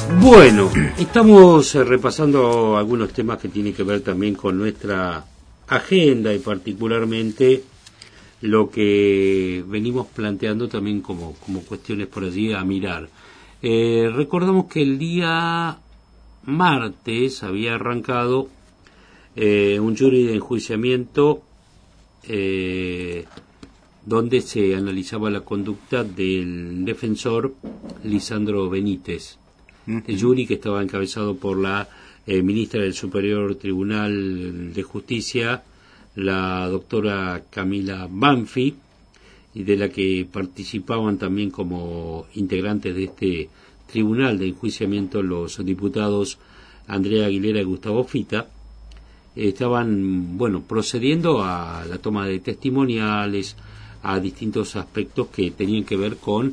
Bueno, estamos repasando algunos temas que tienen que ver también con nuestra agenda y particularmente lo que venimos planteando también como cuestiones por allí a mirar. Recordamos que el día martes había arrancado un jury de enjuiciamiento donde se analizaba la conducta del defensor Lisandro Benítez. El jury, que estaba encabezado por la ministra del Superior Tribunal de Justicia, la doctora Camila Banfi, y de la que participaban también como integrantes de este tribunal de enjuiciamiento los diputados Andrea Aguilera y Gustavo Fita. Estaban, procediendo a la toma de testimoniales, a distintos aspectos que tenían que ver con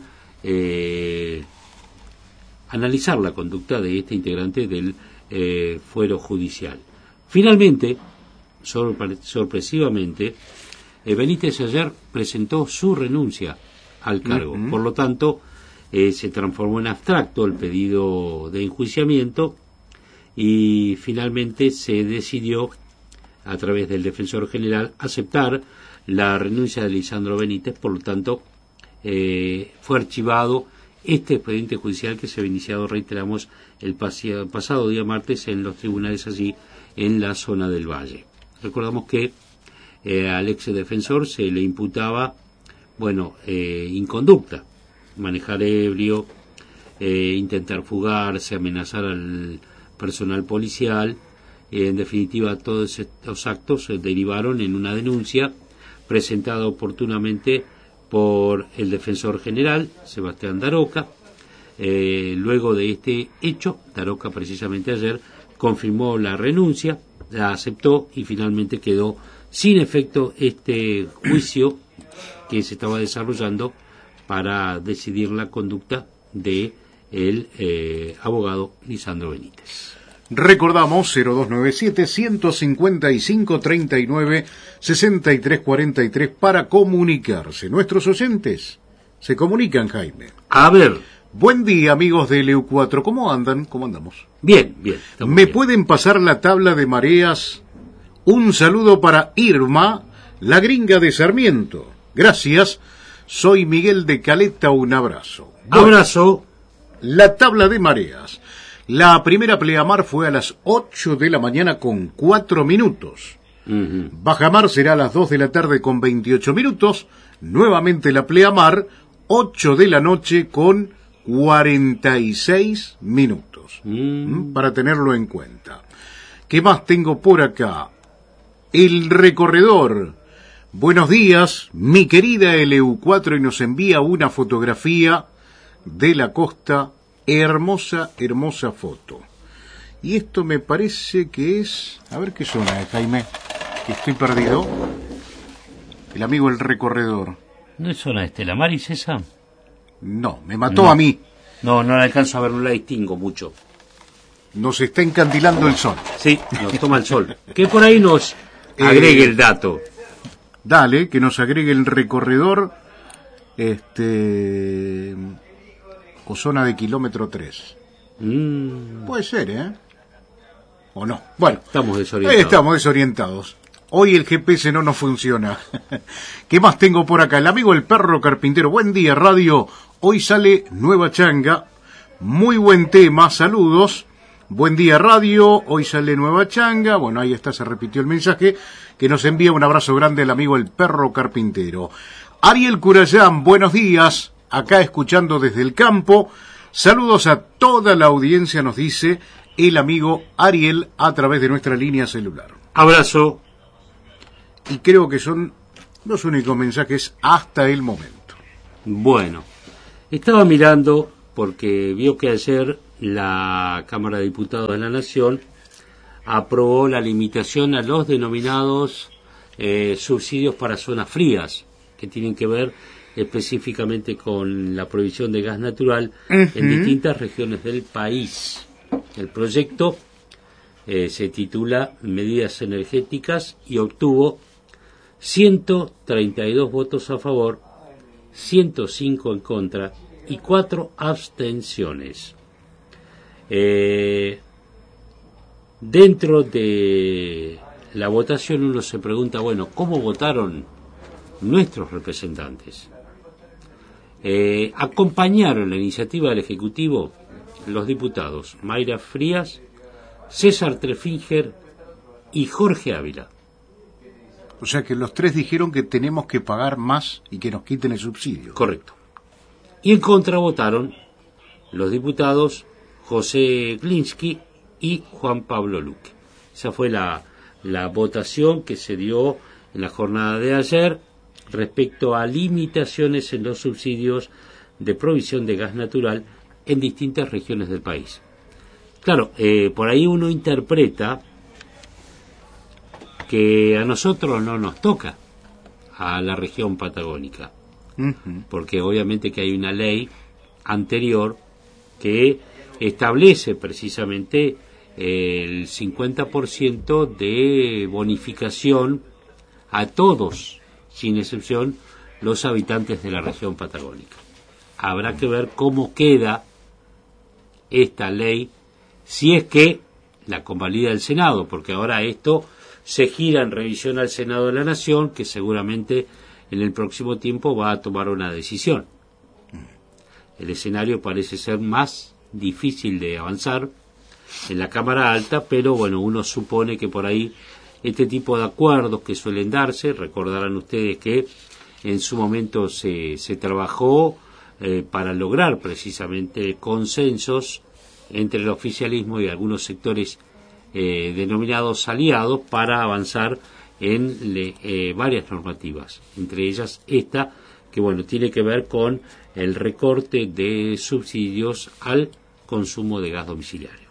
analizar la conducta de este integrante del fuero judicial. Finalmente, sorpresivamente, Benítez ayer presentó su renuncia al cargo. Por lo tanto, se transformó en abstracto el pedido de enjuiciamiento y finalmente se decidió, a través del defensor general, aceptar la renuncia de Lisandro Benítez. Por lo tanto, fue archivado este expediente judicial que se había iniciado, reiteramos, el pasado día martes en los tribunales allí en la zona del Valle. Recordamos que al ex defensor se le imputaba, inconducta, manejar ebrio, intentar fugarse, amenazar al personal policial. En definitiva, todos estos actos derivaron en una denuncia presentada oportunamente por el defensor general, Sebastián Daroca. Luego de este hecho, Daroca precisamente ayer confirmó la renuncia, la aceptó y finalmente quedó sin efecto este juicio que se estaba desarrollando para decidir la conducta de el abogado Lisandro Benítez. Recordamos 0297-155-39-6343 para comunicarse. Nuestros oyentes se comunican, Jaime. A ver. Buen día, amigos de LU4. ¿Cómo andan? ¿Cómo andamos? Bien, bien. ¿Me pueden pasar la tabla de mareas? Un saludo para Irma, la gringa de Sarmiento. Gracias. Soy Miguel de Caleta. Un abrazo. Abrazo. La tabla de mareas. La primera pleamar fue a las 8 de la mañana con 4 minutos. Bajamar será a las 2 de la tarde con 28 minutos. Nuevamente la pleamar, 8 de la noche con 46 minutos. Para tenerlo en cuenta. ¿Qué más tengo por acá? El recorredor. Buenos días, mi querida LU4, y nos envía una fotografía de la costa. Hermosa, hermosa foto. Y esto me parece que es... A ver qué zona es, Jaime, que estoy perdido. El amigo el recorredor. ¿No es zona de Estela Maris esa? No, me mató a mí. No la alcanzo a ver, no la distingo mucho. Nos está encandilando el sol. Sí, nos toma el sol. Que por ahí nos agregue el dato. Dale, que nos agregue el recorredor. O zona de kilómetro 3. Puede ser, ¿eh? ¿O no? Bueno, estamos desorientados. Hoy el GPS no nos funciona. ¿Qué más tengo por acá? El amigo el perro carpintero. Buen día, radio. Hoy sale nueva changa. Muy buen tema. Saludos. Buen día, radio. Hoy sale nueva changa. Bueno, ahí está, se repitió el mensaje. Que nos envía un abrazo grande el amigo el perro carpintero. Ariel Curayán, buenos días. Acá escuchando desde el campo. Saludos a toda la audiencia, nos dice el amigo Ariel a través de nuestra línea celular. Abrazo. Y creo que son los únicos mensajes hasta el momento. Bueno, estaba mirando porque vio que ayer la Cámara de Diputados de la Nación aprobó la limitación a los denominados subsidios para zonas frías, que tienen que ver específicamente con la provisión de gas natural en distintas regiones del país. El proyecto se titula Medidas Energéticas y obtuvo 132 votos a favor, 105 en contra y 4 abstenciones. Dentro de la votación uno se pregunta, bueno, ¿cómo votaron nuestros representantes? Acompañaron la iniciativa del Ejecutivo los diputados Mayra Frías, César Trefinger y Jorge Ávila. O sea que los tres dijeron que tenemos que pagar más y que nos quiten el subsidio. Correcto. Y en contra votaron los diputados José Glinsky y Juan Pablo Luque. Esa fue la votación que se dio en la jornada de ayer respecto a limitaciones en los subsidios de provisión de gas natural en distintas regiones del país. Claro, por ahí uno interpreta que a nosotros no nos toca, a la región patagónica, porque obviamente que hay una ley anterior que establece precisamente el 50% de bonificación a todos, sin excepción, los habitantes de la región patagónica. Habrá que ver cómo queda esta ley, si es que la convalida el Senado, porque ahora esto se gira en revisión al Senado de la Nación, que seguramente en el próximo tiempo va a tomar una decisión. El escenario parece ser más difícil de avanzar en la Cámara Alta, pero bueno, uno supone que por ahí este tipo de acuerdos que suelen darse, recordarán ustedes que en su momento se trabajó para lograr precisamente consensos entre el oficialismo y algunos sectores denominados aliados para avanzar en varias normativas, entre ellas esta que bueno tiene que ver con el recorte de subsidios al consumo de gas domiciliario.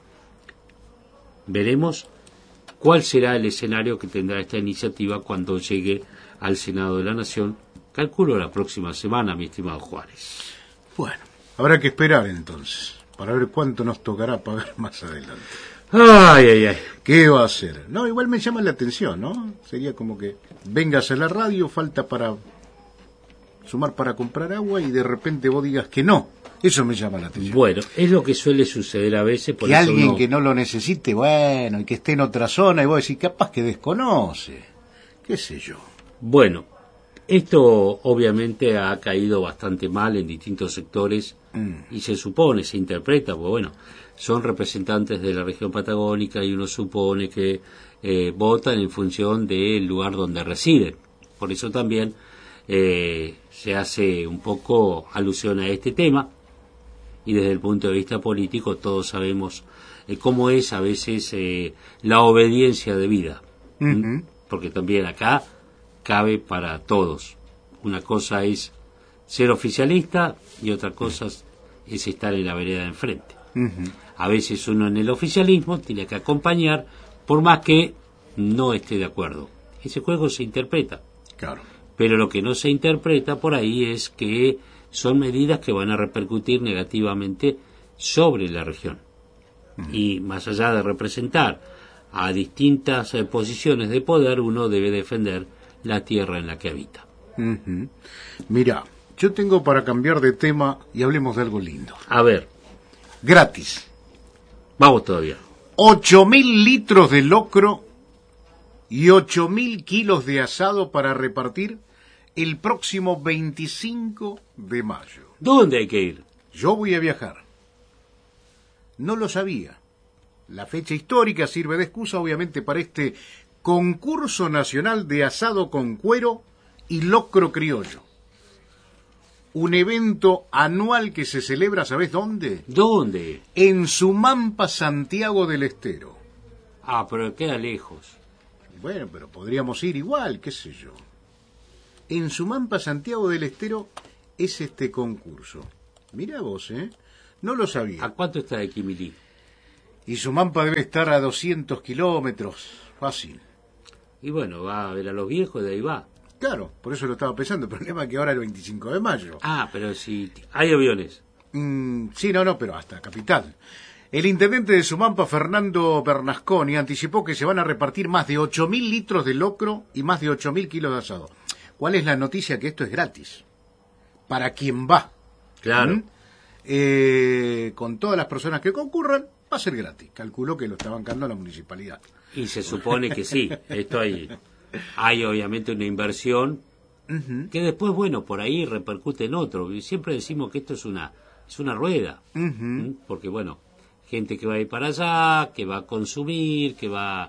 Veremos cuál será el escenario que tendrá esta iniciativa cuando llegue al Senado de la Nación, calculo la próxima semana, mi estimado Juárez. Bueno, habrá que esperar entonces, para ver cuánto nos tocará pagar más adelante. Ay, ay, ay. ¿Qué va a hacer? No, igual me llama la atención, ¿no? Sería como que vengas a la radio, falta para sumar para comprar agua y de repente vos digas que no. Eso me llama la atención. Bueno, es lo que suele suceder a veces. Por que eso alguien que no lo necesite, bueno, y que esté en otra zona, y vos decís, capaz que desconoce. ¿Qué sé yo? Bueno, esto obviamente ha caído bastante mal en distintos sectores y se supone, se interpreta, pues bueno, son representantes de la región patagónica y uno supone que votan en función del lugar donde residen. Por eso también se hace un poco alusión a este tema y desde el punto de vista político todos sabemos cómo es a veces la obediencia debida. Porque también acá cabe para todos. Una cosa es ser oficialista y otra cosa es estar en la vereda de enfrente. A veces uno en el oficialismo tiene que acompañar por más que no esté de acuerdo. Ese juego se interpreta. Claro. Pero lo que no se interpreta por ahí es que son medidas que van a repercutir negativamente sobre la región. Y más allá de representar a distintas posiciones de poder, uno debe defender la tierra en la que habita. Mira, yo tengo para cambiar de tema y hablemos de algo lindo. A ver. Gratis. Vamos todavía. 8.000 litros de locro y 8.000 kilos de asado para repartir el próximo 25 de mayo. ¿Dónde hay que ir? Yo voy a viajar. No lo sabía. La fecha histórica sirve de excusa, obviamente, para este concurso nacional de asado con cuero y locro criollo. Un evento anual que se celebra, ¿sabés dónde? ¿Dónde? En Sumampa, Santiago del Estero. Ah, pero queda lejos. Bueno, pero podríamos ir igual, qué sé yo. En Sumampa, Santiago del Estero, es este concurso. Mirá vos, no lo sabía. ¿A cuánto está de Quimilí? Y Sumampa debe estar a 200 kilómetros, fácil. Y bueno, va a ver a los viejos, de ahí va. Claro, por eso lo estaba pensando. El problema es que ahora es el 25 de mayo. Ah, pero si hay aviones. Sí, no, pero hasta Capital. El intendente de Sumampa, Fernando Bernasconi, anticipó que se van a repartir más de 8.000 litros de locro y más de 8.000 kilos de asado. ¿Cuál es la noticia? Que esto es gratis. Para quien va. Claro. con todas las personas que concurran, va a ser gratis. Calculó que lo está bancando la municipalidad. Y se supone que sí. Esto hay obviamente una inversión que después, bueno, por ahí repercute en otro. Y siempre decimos que esto es una rueda. Porque, bueno, gente que va a ir para allá, que va a consumir, que va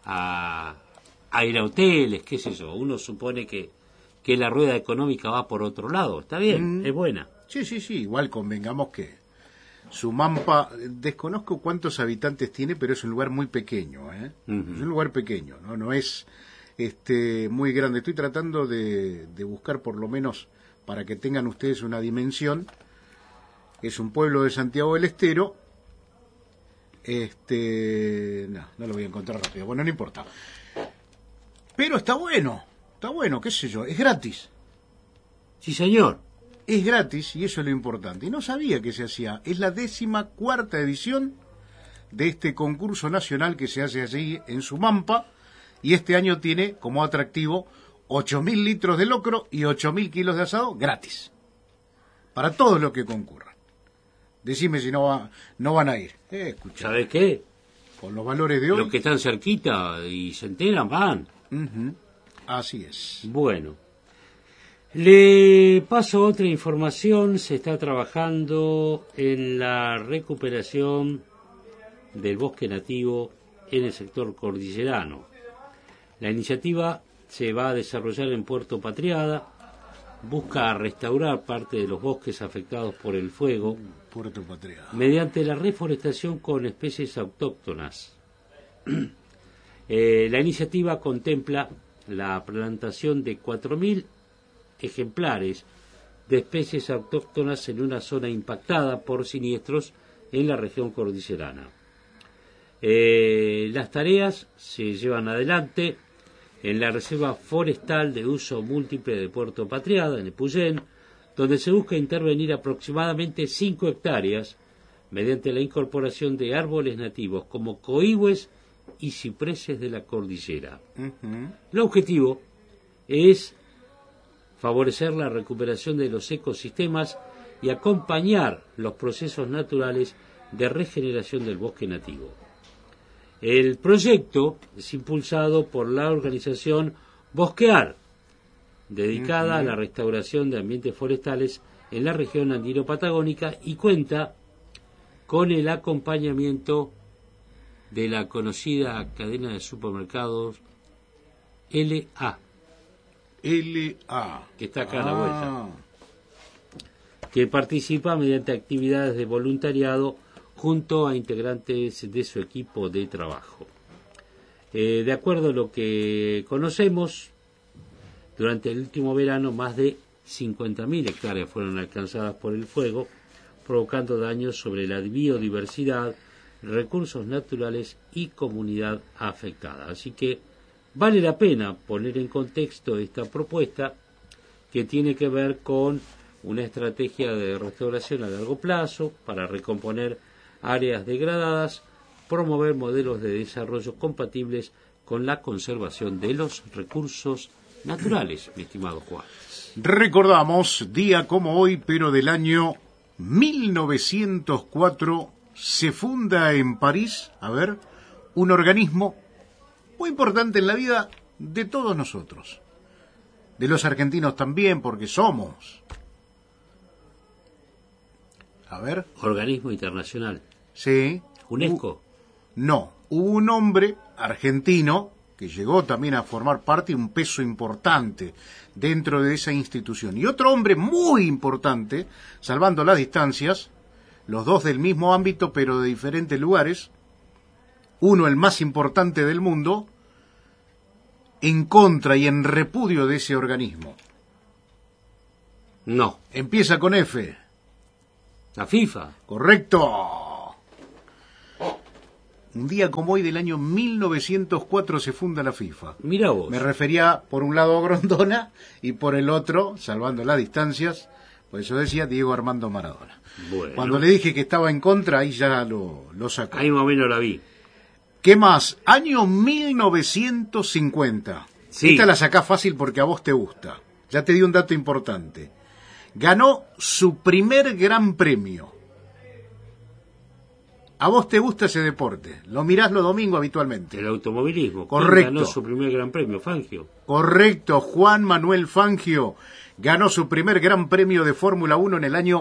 a ir a hoteles, qué sé yo. Uno supone que la rueda económica va por otro lado. Está bien, es buena. Sí, igual convengamos que Sumampa, desconozco cuántos habitantes tiene, pero es un lugar muy pequeño, Es un lugar pequeño, no es muy grande. Estoy tratando de buscar por lo menos para que tengan ustedes una dimensión. Es un pueblo de Santiago del Estero. No lo voy a encontrar rápido. Bueno, no importa. Pero está bueno, qué sé yo, es gratis. Sí, señor. Es gratis y eso es lo importante. Y no sabía que se hacía. Es la 14ª edición de este concurso nacional que se hace allí en Sumampa. Y este año tiene como atractivo 8.000 litros de locro y 8.000 kilos de asado gratis. Para todos los que concurran. Decime si no van a ir. ¿Sabes qué? Con los valores de hoy. Los que están cerquita y se enteran van. Así es. Bueno. Le paso otra información. Se está trabajando en la recuperación del bosque nativo en el sector cordillerano. La iniciativa se va a desarrollar en Puerto Patriada. Busca restaurar parte de los bosques afectados por el fuego Puerto Patriada, mediante la reforestación con especies autóctonas. La iniciativa contempla la plantación de 4.000 ejemplares de especies autóctonas en una zona impactada por siniestros en la región cordillerana. Las tareas se llevan adelante en la Reserva Forestal de Uso Múltiple de Puerto Patriada, en Epuyén, donde se busca intervenir aproximadamente 5 hectáreas mediante la incorporación de árboles nativos como coigües y cipreses de la cordillera. El objetivo es favorecer la recuperación de los ecosistemas y acompañar los procesos naturales de regeneración del bosque nativo. El proyecto es impulsado por la organización Bosquear, dedicada a la restauración de ambientes forestales en la región andino-patagónica y cuenta con el acompañamiento de la conocida cadena de supermercados LA, que está acá a la vuelta, que participa mediante actividades de voluntariado junto a integrantes de su equipo de trabajo. De acuerdo a lo que conocemos, durante el último verano más de 50.000 hectáreas fueron alcanzadas por el fuego, provocando daños sobre la biodiversidad, recursos naturales y comunidad afectada. Así que vale la pena poner en contexto esta propuesta que tiene que ver con una estrategia de restauración a largo plazo para recomponer áreas degradadas, promover modelos de desarrollo compatibles con la conservación de los recursos naturales, mi estimado Juan. Recordamos, día como hoy, pero del año 1904, se funda en París, un organismo muy importante en la vida de todos nosotros. De los argentinos también, porque somos. Organismo internacional. Sí. UNESCO. No, hubo un hombre argentino que llegó también a formar parte de un peso importante dentro de esa institución. Y otro hombre muy importante, salvando las distancias, los dos del mismo ámbito pero de diferentes lugares, uno el más importante del mundo, en contra y en repudio de ese organismo. No. Empieza con F. La FIFA. Correcto. Un día como hoy del año 1904 se funda la FIFA. Mira vos. Me refería por un lado a Grondona y por el otro, salvando las distancias, por eso decía Diego Armando Maradona. Bueno. Cuando le dije que estaba en contra, ahí ya lo sacó. Ahí más o menos la vi. ¿Qué más? Año 1950. Sí. Esta la sacás fácil porque a vos te gusta. Ya te di un dato importante. Ganó su primer gran premio A vos te gusta ese deporte, lo mirás los domingos habitualmente. El automovilismo. Correcto. Ganó su primer gran premio, Fangio. Correcto, Juan Manuel Fangio ganó su primer gran premio de Fórmula 1 en el año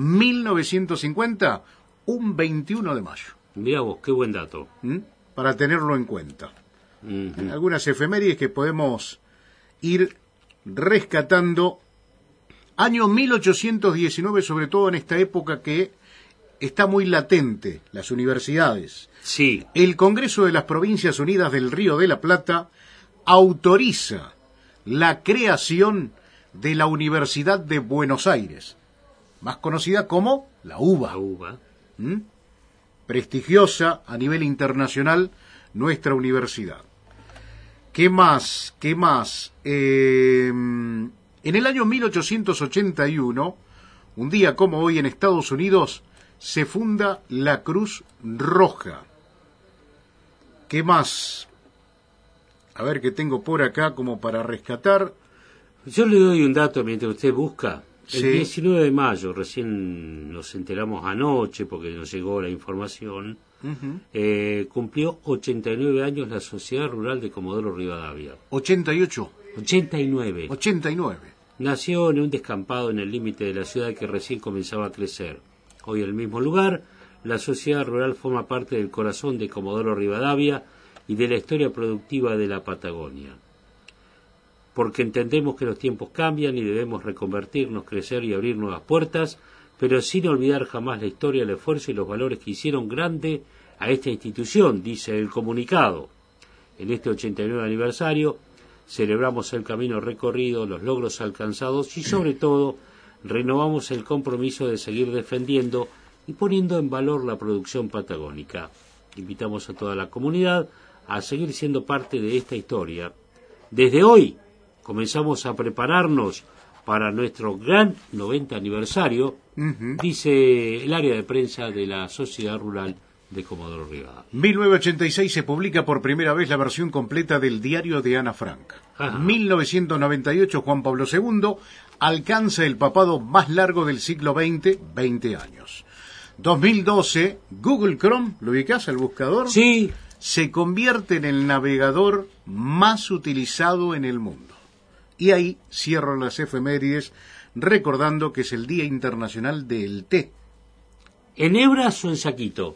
1950, un 21 de mayo. Mirá vos, qué buen dato. Para tenerlo en cuenta. Algunas efemérides que podemos ir rescatando. Año 1819, sobre todo en esta época que está muy latente, las universidades. Sí. El Congreso de las Provincias Unidas del Río de la Plata autoriza la creación de la Universidad de Buenos Aires, más conocida como la UBA. La UBA. Prestigiosa a nivel internacional nuestra universidad. ¿Qué más? En el año 1881, un día como hoy en Estados Unidos, se funda la Cruz Roja. ¿Qué más? A ver qué tengo por acá como para rescatar. Yo le doy un dato mientras usted busca. El Sí. 19 de mayo, recién nos enteramos anoche porque nos llegó la información, cumplió 89 años la Sociedad Rural de Comodoro Rivadavia. 88. 89. 89. Nació en un descampado en el límite de la ciudad que recién comenzaba a crecer. Hoy en el mismo lugar, la Sociedad Rural forma parte del corazón de Comodoro Rivadavia y de la historia productiva de la Patagonia. Porque entendemos que los tiempos cambian y debemos reconvertirnos, crecer y abrir nuevas puertas, pero sin olvidar jamás la historia, el esfuerzo y los valores que hicieron grande a esta institución, dice el comunicado. En este 89 aniversario celebramos el camino recorrido, los logros alcanzados y sobre todo renovamos el compromiso de seguir defendiendo y poniendo en valor la producción patagónica. Invitamos a toda la comunidad a seguir siendo parte de esta historia. Desde hoy comenzamos a prepararnos para nuestro gran 90 aniversario, dice el área de prensa de la Sociedad Rural de Comodoro Rivadavia. 1986 se publica por primera vez la versión completa del Diario de Ana Frank. 1998 Juan Pablo II alcanza el papado más largo del siglo XX, 20 años. 2012 Google Chrome, ¿lo ubicás, el buscador? Sí. Se convierte en el navegador más utilizado en el mundo. Y ahí cierro las efemérides recordando que es el Día Internacional del Té. ¿En hebras o en saquito?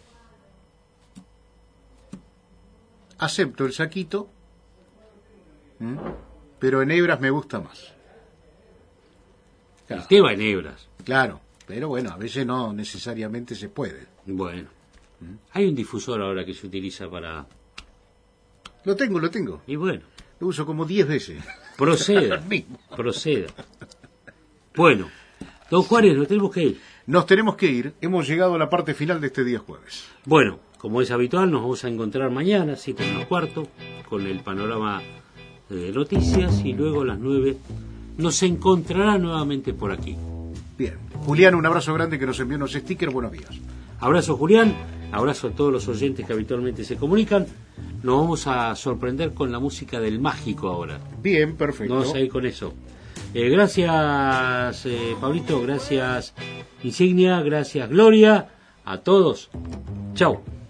Acepto el saquito, pero en hebras me gusta más. El té va en hebras. Claro, pero bueno, a veces no necesariamente se puede. Bueno. Hay un difusor ahora que se utiliza para... Lo tengo. Y bueno. Lo uso como 10 veces. Proceda. Proceda. Bueno, don Juárez, nos tenemos que ir. Nos tenemos que ir. Hemos llegado a la parte final de este día jueves. Bueno, como es habitual, nos vamos a encontrar mañana, 7:15, con el panorama de noticias, y luego a las 9 nos encontrará nuevamente por aquí. Bien. Julián, un abrazo grande que nos envió unos stickers. Buenos días. Abrazo, Julián. Abrazo a todos los oyentes que habitualmente se comunican. Nos vamos a sorprender con la música del mágico ahora. Bien, perfecto. Vamos a ir con eso. Gracias, Pablito. Gracias, Insignia. Gracias, Gloria. A todos. Chau.